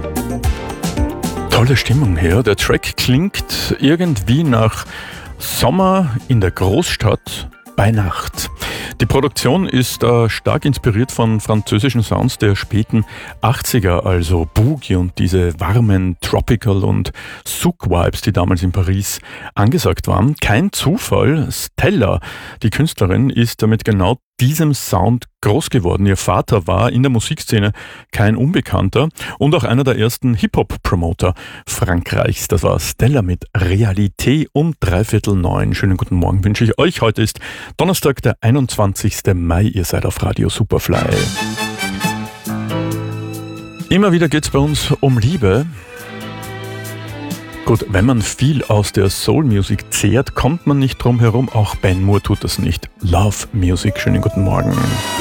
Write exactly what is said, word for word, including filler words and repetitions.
Tolle Stimmung hier. Der Track klingt irgendwie nach Sommer in der Großstadt bei Nacht. Die Produktion ist äh, stark inspiriert von französischen Sounds der späten achtziger, also Boogie und diese warmen Tropical- und Souk-Vibes, die damals in Paris angesagt waren. Kein Zufall, Stella, die Künstlerin, ist damit genau diesem Sound groß geworden. Ihr Vater war in der Musikszene kein Unbekannter und auch einer der ersten Hip-Hop-Promoter Frankreichs. Das war Stella mit Realité um dreiviertel neun. Schönen guten Morgen wünsche ich euch. Heute ist Donnerstag, der einundzwanzigsten Mai. Ihr seid auf Radio Superfly. Immer wieder geht es bei uns um Liebe. Gut, wenn man viel aus der Soul-Music zehrt, kommt man nicht drum herum. Auch Ben Moore tut das nicht. Love Music. Schönen guten Morgen.